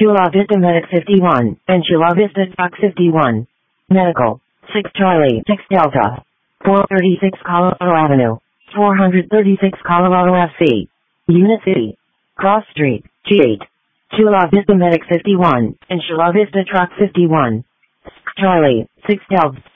Chula Vista Medic 51, and Chula Vista Truck 51. Medical, 6 Charlie, 6 Delta. 436 Colorado Avenue, 436 Colorado FC. Unit City. Cross Street, G8. Chula Vista Medic 51, and Chula Vista Truck 51. 6 Charlie, 6 Delta.